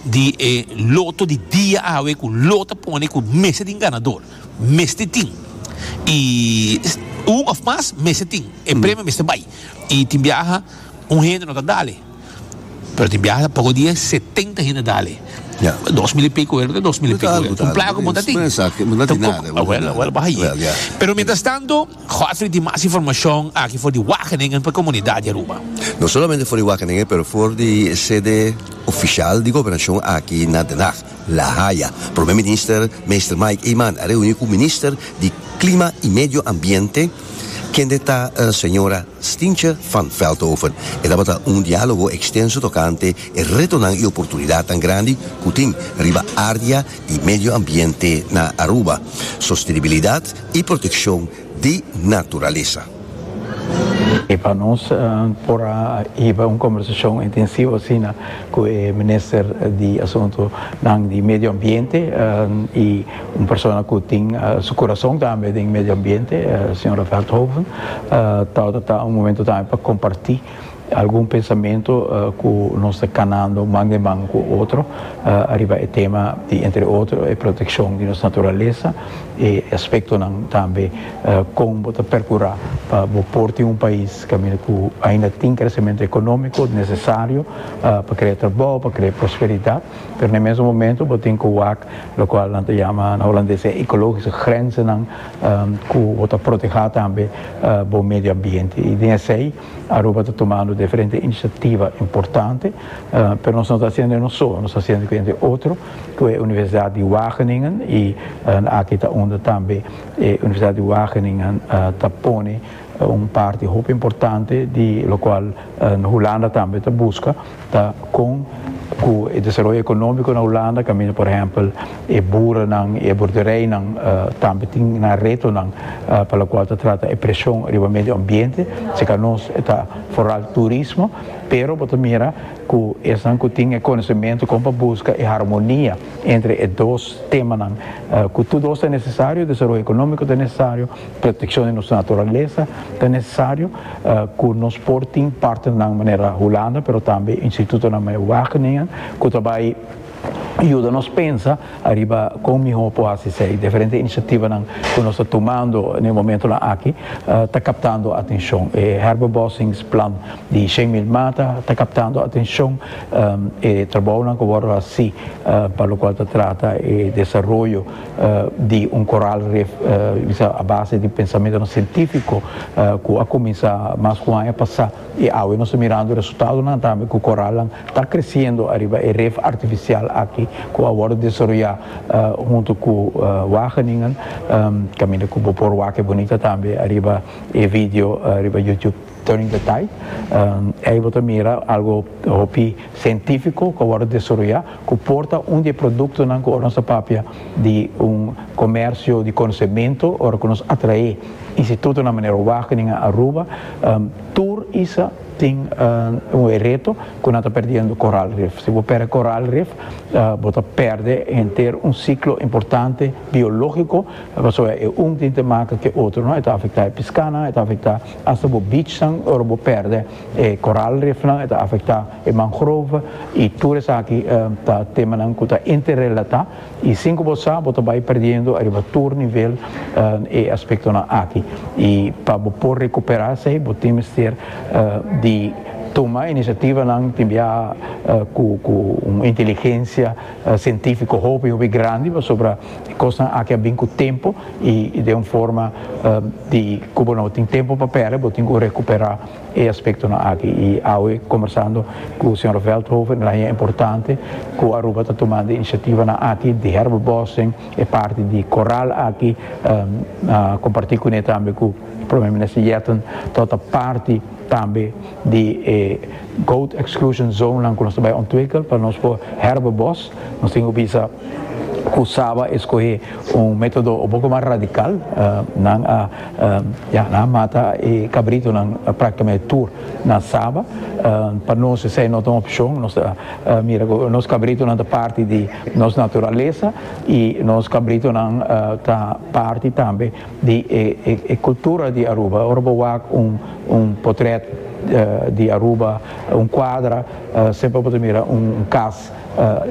di loto di dia awe ku loto pone ku mese din ganador meste ting e um of mas mese ting e prêmio meste bai e ti viaja gente no dale pero ti viaja poco dia 70 gente dale. Yeah. 2000 e pico euros, 2000 e pico euros. Un placo montating. Well, bahia. Pero mientras tanto, Godfrey di más información aquí voor die Wageningen per comunidad de Aruba. No solamente voor die Wageningen, pero voor die sede oficial de governación aquí in Den Haag, La Haya. Primer minister, meester Mike Eman, reunió con minister de Clima y Medio Ambiente, quien está señora Stintje van Veldhoven. E dat was un dialogo extenso tocante el reto y oportunidad tan grande que riba área de medio ambiente na Aruba, sostenibilidad y protección de naturaleza. E para nós, por uma conversação intensiva assim, com o ministro de Assuntos de Medio Ambiente e uma pessoa que tem seu coração também em meio ambiente, a senhora Veldhoven, está momento também para compartilhar algum pensamento que nós estamos canando mão em mão com o outro, arriba o tema de, entre outros, a proteção de nossa natureza e aspecto também como percorrer para portar um país que ainda tem crescimento econômico necessário para criar trabalho, para criar prosperidade, mas no mesmo momento tem que o qual nós chamamos na holandesa ecologische grenzen que proteger também o meio ambiente. E dessa aí, a Aruba está tomando diferentes iniciativas importantes, mas nós não estamos fazendo não só, nós estamos fazendo com outro, que é a Universidade de Wageningen, e aqui está onde também a Universidade de Wageningen está pondo parte muito importante, de lo qual na Holanda também está busca, com o desenvolvimento econômico na Holanda, caminho, por exemplo, e boeren e boerderij também tem na reto para o qual se trata a pressão do meio ambiente, se que nós está fora turismo, pero para mira que essa que tem conhecimento como busca e harmonia entre os dois temas, que tudo é necessário, desenvolvimento econômico é necessário, proteção de nossa natureza é necessário, que nós portem parte na maneira Holanda, pero também Instituto na maneira Wageningen, que também ajuda-nos a pensar, arriba como pode ser, diferentes iniciativas que nós estamos tomando no momento aqui, está captando a atenção. O Herbebossingsplan de 100.000 matas está captando a atenção, e trabalhando agora assim, para o qual se trata o desenvolvimento de coral reef, a base de pensamento científico, que a começar mais com a passar, e agora nós estamos mirando o resultado também, que o coral está crescendo, arriba o reef artificial aqui, que agora desenvolver junto com Wageningen, caminho com o por Wageningen bonita também, arriba e vídeo, arriba YouTube, Turning the Tide, aí você mira algo científico que agora desenvolver, que porta de produtos na nossa própria de comércio de conhecimento, ou que nos atrai Instituto na maneira Wageningen Aruba, tour isso tem reto que nós estamos perdendo coral reef. Se você perde coral reef, você perde em ter ciclo importante biológico, porque é tem que marcar que outro, não? Está afetado a piscina, está afetado até o beach, ou você perde coral reef, está afetado a mangrove, e tudo isso aqui está tema que está interrelatado, e se você vai perdendo a todo nível e aspecto aqui. E para você recuperar, você tem que ter de tomar iniciativa com uma inteligência científica muito grande sobre coisas que vêm com o tempo e de uma forma de como não tem tempo para perder, tem que recuperar esse aspecto aqui. E hoje, conversando com o Sr. Veldhoven, é importante que a Aruba está tomando iniciativa aqui de herbebossing, e parte de coral aqui, compartilhar com ele também com o primeiro-ministro Jetten, toda parte também de Goat Exclusion Zone que nós estamos ontwikkeld para nós por herbebos. Nós temos que usar escolher método um pouco mais radical na mata e cabrito praticamente tour na Saba, para nós essa é não uma opção. Nós cabrito na parte de nossa natureza e nós cabrito na parte também de cultura de Aruba. Aruba portrait de Aruba, quadro, sempre pode mirar caso